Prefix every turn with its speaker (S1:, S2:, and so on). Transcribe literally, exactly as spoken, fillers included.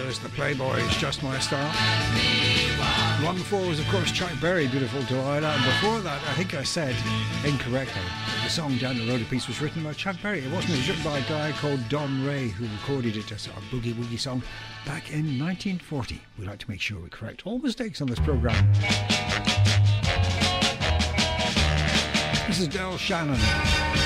S1: There's the Playboys, Just My Style. The one before was, of course, Chuck Berry, Beautiful Delilah. And before that, I think I said incorrectly, the song Down the Road a Piece was written by Chuck Berry. It wasn't. It was written by a guy called Don Ray, who recorded it as a boogie woogie song back in nineteen forty. We like to make sure we correct all mistakes on this programme. This is Del Shannon.